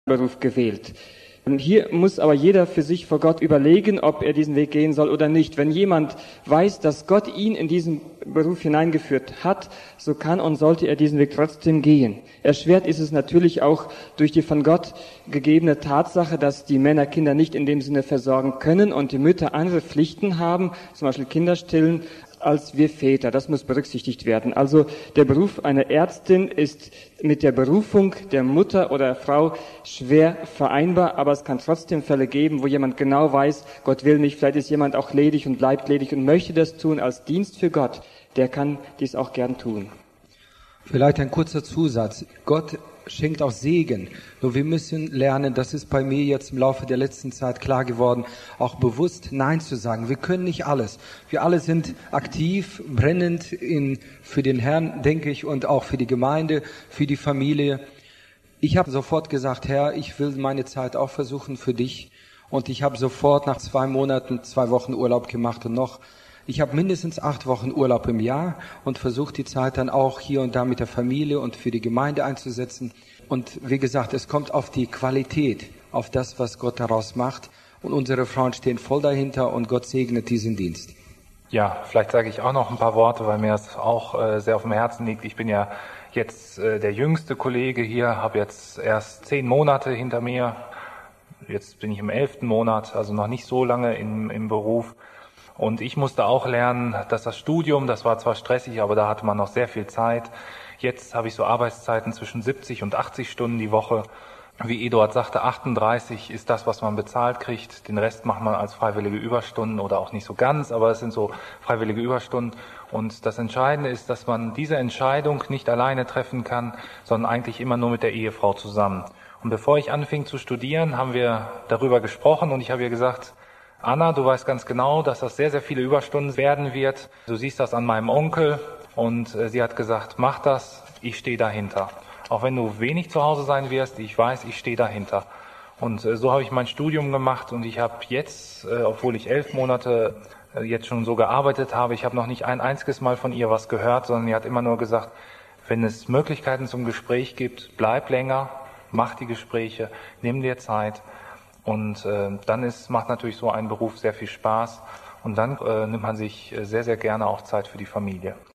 Beruf gewählt. Und hier muss aber jeder für sich vor Gott überlegen, ob er diesen Weg gehen soll oder nicht. Wenn jemand weiß, dass Gott ihn in diesen Beruf hineingeführt hat, so kann und sollte er diesen Weg trotzdem gehen. Erschwert ist es natürlich auch durch die von Gott gegebene Tatsache, dass die Männer Kinder nicht in dem Sinne versorgen können und die Mütter andere Pflichten haben, zum Beispiel Kinder stillen, als wir Väter. Das muss berücksichtigt werden. Also der Beruf einer Ärztin ist mit der Berufung der Mutter oder Frau schwer vereinbar, aber es kann trotzdem Fälle geben, wo jemand genau weiß, Gott will nicht, vielleicht ist jemand auch ledig und bleibt ledig und möchte das tun als Dienst für Gott. Der kann dies auch gern tun. Vielleicht ein kurzer Zusatz. Gott schenkt auch Segen. Nur wir müssen lernen, das ist bei mir jetzt im Laufe der letzten Zeit klar geworden, auch bewusst Nein zu sagen. Wir können nicht alles. Wir alle sind aktiv, brennend für den Herrn, denke ich, und auch für die Gemeinde, für die Familie. Ich habe sofort gesagt, Herr, ich will meine Zeit auch versuchen für dich. Und ich habe sofort nach 2 Monaten 2 Wochen Urlaub gemacht und ich habe mindestens 8 Wochen Urlaub im Jahr und versuche die Zeit dann auch hier und da mit der Familie und für die Gemeinde einzusetzen. Und wie gesagt, es kommt auf die Qualität, auf das, was Gott daraus macht. Und unsere Frauen stehen voll dahinter und Gott segnet diesen Dienst. Ja, vielleicht sage ich auch noch ein paar Worte, weil mir das auch sehr auf dem Herzen liegt. Ich bin ja jetzt der jüngste Kollege hier, habe jetzt erst 10 Monate hinter mir. Jetzt bin ich im 11. Monat, also noch nicht so lange im Beruf. Und ich musste auch lernen, dass das Studium, das war zwar stressig, aber da hatte man noch sehr viel Zeit. Jetzt habe ich so Arbeitszeiten zwischen 70 und 80 Stunden die Woche. Wie Eduard sagte, 38 ist das, was man bezahlt kriegt. Den Rest macht man als freiwillige Überstunden oder auch nicht so ganz, aber es sind so freiwillige Überstunden. Und das Entscheidende ist, dass man diese Entscheidung nicht alleine treffen kann, sondern eigentlich immer nur mit der Ehefrau zusammen. Und bevor ich anfing zu studieren, haben wir darüber gesprochen und ich habe ihr gesagt, Anna, du weißt ganz genau, dass das sehr, sehr viele Überstunden werden wird. Du siehst das an meinem Onkel und sie hat gesagt, mach das, ich stehe dahinter. Auch wenn du wenig zu Hause sein wirst, ich weiß, ich stehe dahinter. Und so habe ich mein Studium gemacht und ich habe jetzt, obwohl ich 11 Monate jetzt schon so gearbeitet habe, ich habe noch nicht ein einziges Mal von ihr was gehört, sondern sie hat immer nur gesagt, wenn es Möglichkeiten zum Gespräch gibt, bleib länger, mach die Gespräche, nimm dir Zeit. Und dann macht natürlich so ein Beruf sehr viel Spaß und dann nimmt man sich sehr, sehr gerne auch Zeit für die Familie.